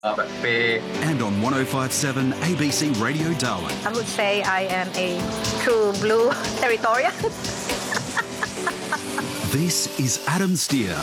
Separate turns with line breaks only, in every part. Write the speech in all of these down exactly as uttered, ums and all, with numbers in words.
And on one oh five point seven A B C Radio Darwin.
I would say I am a true blue territorial.
This is Adam Steer.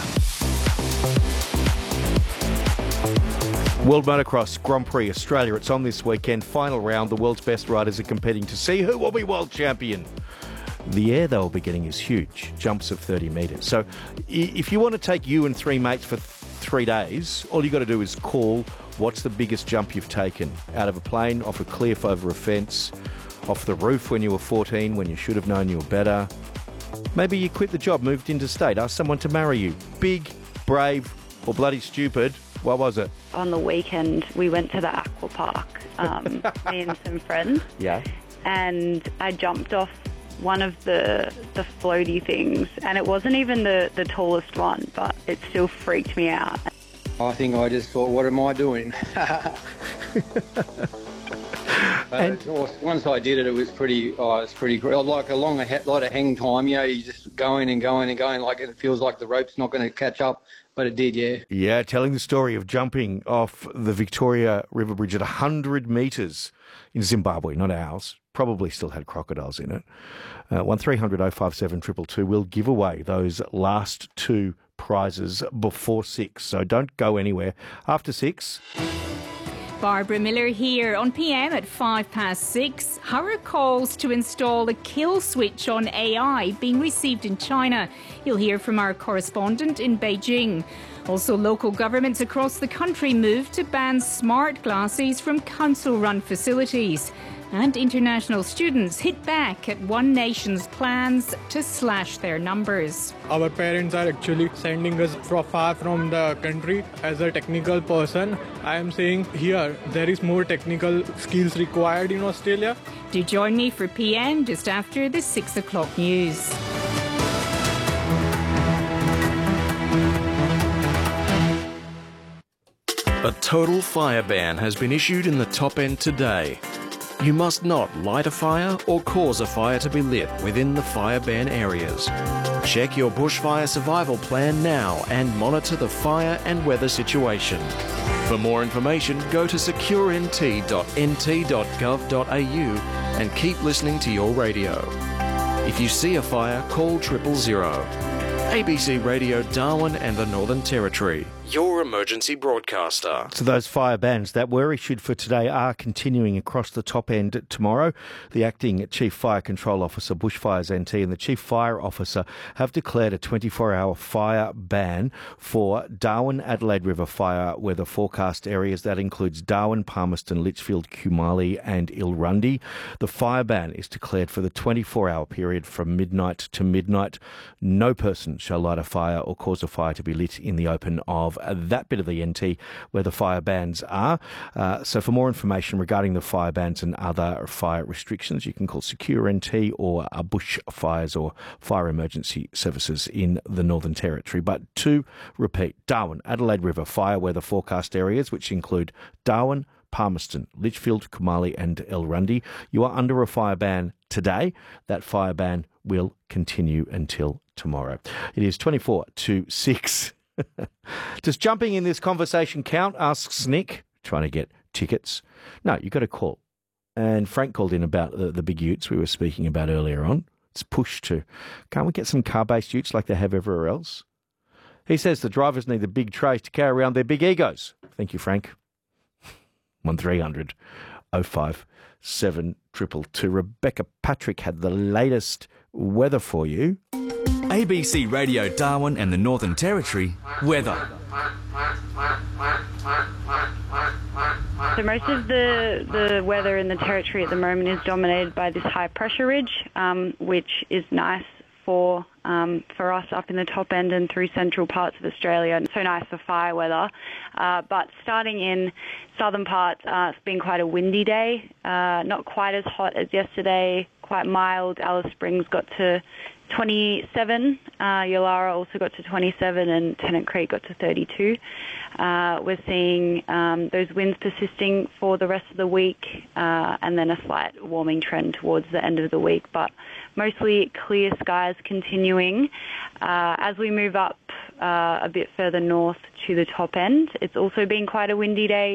World Motocross Grand Prix Australia. It's on this weekend. Final round. The world's best riders are competing to see who will be world champion. The air they'll be getting is huge, jumps of thirty metres. So if you want to take you and three mates for th- three days, all you got to do is call what's the biggest jump you've taken out of a plane, off a cliff, over a fence, off the roof when you were fourteen, when you should have known you were better. Maybe you quit the job, moved interstate, asked someone to marry you. Big, brave, or bloody stupid. What was it?
On the weekend, we went to the aqua park, um, me and some friends.
Yeah.
And I jumped off one of the the floaty things, and it wasn't even the, the tallest one, but it still freaked me out.
I think I just thought, what am I doing? And once I did it, it was pretty, oh, it's pretty great. Like a long, a lot of hang time, you know, you just going and going and going, like it feels like the rope's not going to catch up, but it did, yeah.
Yeah, telling the story of jumping off the Victoria River Bridge at one hundred metres in Zimbabwe, not ours. Probably still had crocodiles in it. Uh, one three hundred oh five seven two two two will give away those last two prizes before six, so don't go anywhere. After six...
Barbara Miller here. On P M at five past six, horror calls to install a kill switch on A I being received in China. You'll hear from our correspondent in Beijing. Also, local governments across the country move to ban smart glasses from council-run facilities. And international students hit back at One Nation's plans to slash their numbers.
Our parents are actually sending us from far from the country. As a technical person, I am saying here there is more technical skills required in Australia.
Do join me for P M just after the six o'clock news.
A total fire ban has been issued in the top end today. You must not light a fire or cause a fire to be lit within the fire ban areas. Check your bushfire survival plan now and monitor the fire and weather situation. For more information, go to secure n t dot n t dot gov dot a u and keep listening to your radio. If you see a fire, call triple zero. A B C Radio Darwin and the Northern Territory, your emergency broadcaster.
So those fire bans that were issued for today are continuing across the top end tomorrow. The Acting Chief Fire Control Officer, Bushfires N T, and the Chief Fire Officer have declared a twenty-four hour fire ban for Darwin, Adelaide River fire weather forecast areas. That includes Darwin, Palmerston, Litchfield, Kumali and Ilrundi. The fire ban is declared for the twenty-four hour period from midnight to midnight. No person shall light a fire or cause a fire to be lit in the open of that bit of the N T where the fire bans are. Uh, so for more information regarding the fire bans and other fire restrictions, you can call Secure N T or uh, Bushfires or Fire Emergency Services in the Northern Territory. But to repeat, Darwin, Adelaide River fire weather forecast areas, which include Darwin, Palmerston, Litchfield, Kumali and Ilrundi. You are under a fire ban today. That fire ban will continue until tomorrow. It is twenty-four to six. Does jumping in this conversation count? Asks Nick, trying to get tickets. No, you've got to call. And Frank called in about the, the big utes we were speaking about earlier on. It's pushed to, can't we get some car-based utes like they have everywhere else? He says the drivers need the big trays to carry around their big egos. Thank you, Frank. one three hundred oh five seven two two two. Rebecca Patrick had the latest weather for you.
A B C Radio Darwin and the Northern Territory weather.
So most of the, the weather in the Territory at the moment is dominated by this high pressure ridge, um, which is nice for um, for us up in the top end and through central parts of Australia. And so nice for fire weather. Uh, but starting in southern parts, uh, it's been quite a windy day. Uh, not quite as hot as yesterday, quite mild. Alice Springs got to twenty-seven. Uh, Yulara also got to twenty-seven and Tennant Creek got to thirty-two. Uh, we're seeing um, those winds persisting for the rest of the week uh, and then a slight warming trend towards the end of the week, but mostly clear skies continuing. Uh, as we move up uh, a bit further north to the top end, it's also been quite a windy day.